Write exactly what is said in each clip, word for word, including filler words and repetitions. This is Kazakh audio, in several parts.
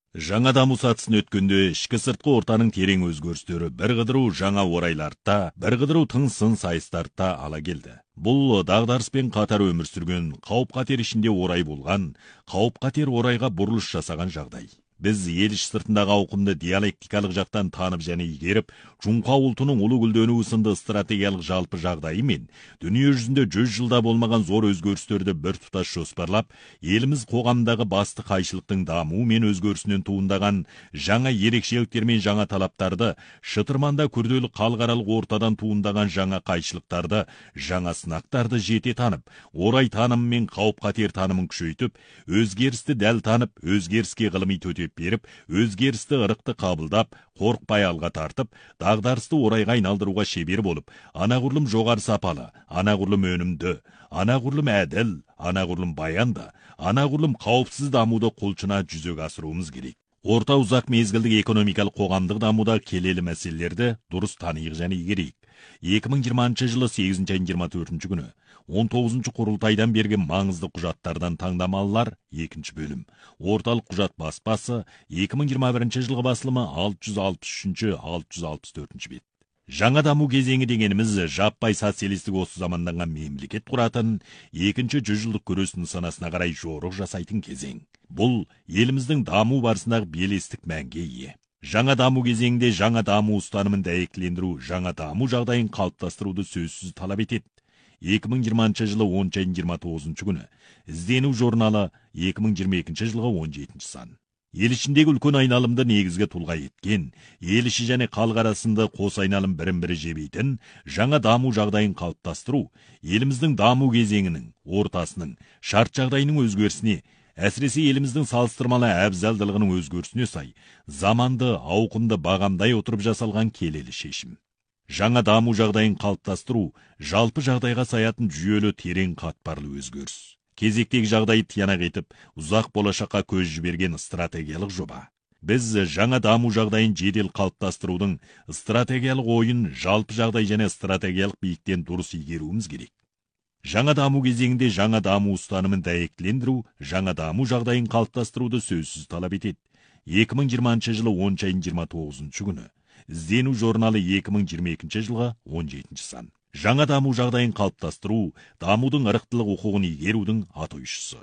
Жаңа даму сатысын өткенде ішкі сыртқы ортаның терең өзгерістері бір қыдыру жаңа орайларда, бір қыдыру тың сын сайыстарда ала келді. Бұл дағдарыспен қатар өмір сүрген, қауіп-қатер ішінде орай болған, қауіп-қатер орайға бұрылыш жасаған жағдай. Біз ел іш сыртындағы ауқымды диалектикалық жақтан танып және игеріп, Жұңқа ұлтының ұлы гүлденуі сынды стратегиялық жалпы жағдайы мен дүние жүзінде жүз жылда болмаған зор өзгерістерді бір тұтас жоспарлап, еліміз қоғамдағы басты қайшылықтың дамуы мен өзгерісінен туындаған жаңа ерекшеліктер мен жаңа талаптарды, шытырманда күрделі халықаралық ортадан туындаған жаңа қайшылықтарды, жаңа сынақтарды жете танып, орай танымы мен қауіп-қатер танымын күшейтіп, өзгерісті дәл танып, өзгеріске ғылыми төтеп беріп, өзгерісті ырықты қабылдап, қорықпай алға тартып, дағдарысты орайға айналдыруға шебер болып, анағұрлым жоғары сапалы, анағұрлым өнімді, анағұрлым әділ, анағұрлым баянды, анағұрлым қауіпсіз дамуды құлшына жүзеге асыруымыз керек. Орта ұзақ мезгілдік экономикалық қоғамдық дамуда келелі мәселелерді дұрыс танıyық және игерейік. екі мың жиырмасыншы жылы сегізінші айының жиырма төртінші күні он тоғызыншы құрылтайдан берген маңызды құжаттардан таңдамалылар екінші бөлім. Орталық құжат баспасы екі мың жиырма бірінші жылғы басылымы алты жүз алпыс үшінші алты жүз алпыс төртінші бет. Жаңа даму кезеңі дегеніміз жаппай социалистік осы заманданған мемлекет құратын екінші жүз жылдық күрес нысанасына қарай жорық жасайтын кезең. Бұл еліміздің даму барысындағы белестік мәнге ие. Жаңа даму кезеңінде жаңа даму ұстанымын дәйектілендіру, жаңа даму жағдайын қалыптастыруды сөзсіз талап етеді. екі мың жиырмасыншы жылы оныншы айының жиырма тоғызыншы күні іздену журналы екі мың жиырма екінші жылғы он жетінші сан. Ел ішіндегі үлкен айналымды негізгі тұлға еткен, ел іші және халық арасында қос айналым бірін-бірі жебейтін жаңа даму жағдайын қалыптастыру, еліміздің даму кезеңінің, ортасының, шарт жағдайының өзгерісіне, әсіресе еліміздің салыстырмалы әбзалдылығының өзгерісіне сай, заманды, ауқымды бағамдай отырып жасалған келелі шешім. Жаңа даму жағдайын қалыптастыру, жалпы жағдайға саятын жүйелі терең қатпарлы өзгеріс. Кезектегі жағдайды тиянақ етіп, ұзақ болашаққа көз жіберген стратегиялық жоба. Біз жаңа даму жағдайын жедел қалыптастырудың стратегиялық ойын жалпы жағдай және стратегиялық биіктен дұрыс игеруіміз керек. Жаңа даму кезеңінде жаңа даму ұстанымын дәйектілендіру, жаңа даму жағдайын қалыптастыруды сөзсіз талап етеді. екі мың жиырмасыншы жылы оныншы айының жиырма тоғызыншы күні іздену журналы екі мың жиырма екінші жылғы он жетінші сан. Жаңа даму жағдайын қалыптастыру, дамудың ырықтылық құқығын игерудің атойшысы.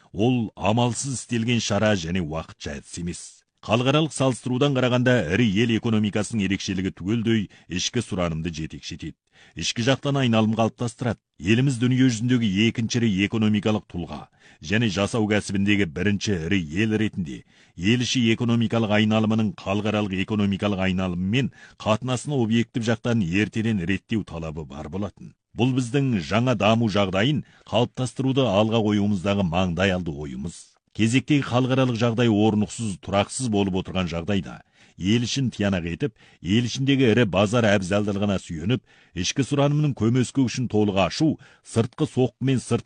Ол амалсыз істелген шара және уақытша әдіс емес. Халықаралық салыстырудан қарағанда ірі ел экономикасының ерекшелігі түгелдей ішкі сұранымды жетекші етеді. Ішкі жақтан айналым қалыптастырады. Еліміз дүние жүзіндегі екінші ірі экономикалық тұлға және жасау кәсібіндегі бірінші ірі ел ретінде ел іші экономикалық айналымының халықаралық экономикалық айналыммен қатынасын объектив жақтан ертеден реттеу талабы бар болатын. Бұл біздің жаңа даму жағдайын қалыптастыруды алға қоюымыздағы маңдай алды ойымыз. Кезектегі халықаралық жағдай орнықсыз, тұрақсыз болып отырған жағдайда ел ішін тиянақ етіп, ел ішіндегі ірі базар әбзалдылығына сүйеніп, ішкі сұранымның көмескі үшін толық ашу, сыртқы соққы мен сырт